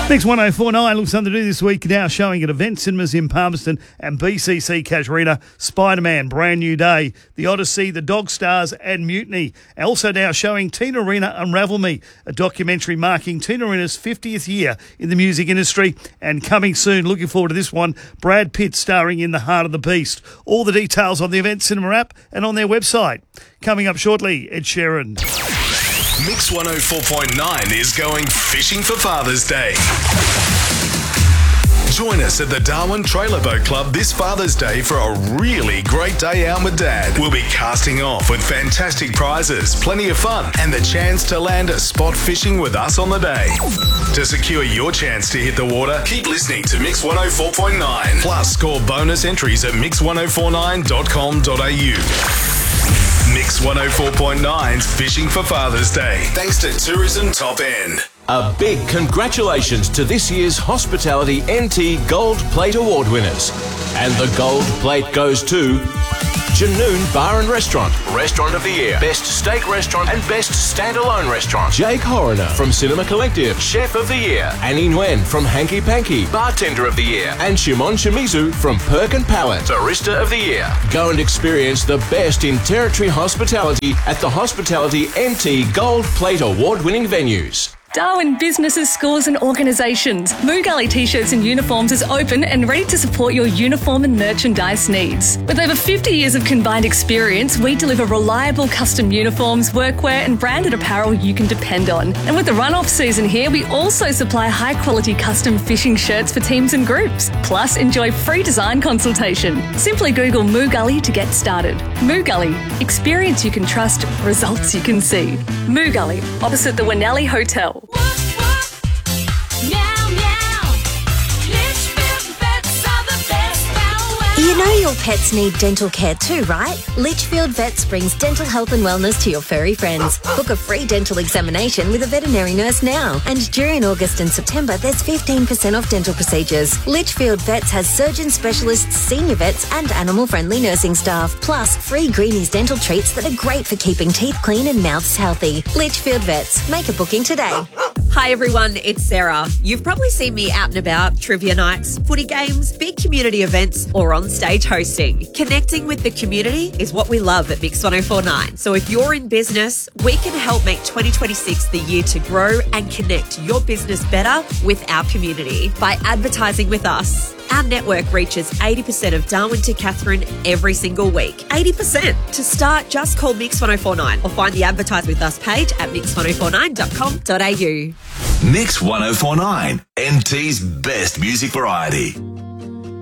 Mix 1049 looks something to do this week. Now showing at Event Cinemas in Palmerston and BCC Casuarina. Spider-Man, Brand New Day, The Odyssey, The Dog Stars and Mutiny. Also now showing Tina Arena, Unravel Me, a documentary marking Tina Arena's 50th year in the music industry. And coming soon, looking forward to this one, Brad Pitt starring in The Heart of the Beast. All the details on the Event Cinema app and on their website. Coming up shortly, Ed Sheeran. Mix 104.9 is going fishing for Father's Day. Join us at the Darwin Trailer Boat Club this Father's Day for a really great day out with Dad. We'll be casting off with fantastic prizes, plenty of fun, and the chance to land a spot fishing with us on the day. To secure your chance to hit the water, keep listening to Mix 104.9. Plus, score bonus entries at mix1049.com.au. Mix 104.9's Fishing for Father's Day, thanks to Tourism Top End. A big congratulations to this year's Hospitality NT Gold Plate Award winners. And the Gold Plate goes to Janoon Bar and Restaurant, Restaurant of the Year, Best Steak Restaurant and Best Standalone Restaurant. Jake Horner from Cinema Collective, Chef of the Year. Annie Nguyen from Hanky Panky, Bartender of the Year. And Shimon Shimizu from Perk and Palette, Barista of the Year. Go and experience the best in territory hospitality at the Hospitality NT Gold Plate Award-winning venues. Darwin Businesses, Schools and Organisations. Moo Gully T-shirts and uniforms is open and ready to support your uniform and merchandise needs. With over 50 years of combined experience, we deliver reliable custom uniforms, workwear and branded apparel you can depend on. And with the run-off season here, we also supply high-quality custom fishing shirts for teams and groups. Plus, enjoy free design consultation. Simply Google Moo Gully to get started. Moo Gully. Experience you can trust, results you can see. Moo Gully, opposite the Winnelli Hotel. You know your pets need dental care too, right? Litchfield Vets brings dental health and wellness to your furry friends. Book a free dental examination with a veterinary nurse now. And during August and September, there's 15% off dental procedures. Litchfield Vets has surgeon specialists, senior vets and animal-friendly nursing staff. Plus, free Greenies dental treats that are great for keeping teeth clean and mouths healthy. Litchfield Vets. Make a booking today. Hi everyone, it's Sarah. You've probably seen me out and about, trivia nights, footy games, big community events, or on stage hosting. Connecting with the community is what we love at Mix 104.9. So if you're in business, we can help make 2026 the year to grow and connect your business better with our community by advertising with us. Our network reaches 80% of Darwin to Katherine every single week. 80%. To start, just call Mix 1049 or find the Advertise With Us page at mix1049.com.au. Mix 104.9, NT's best music variety.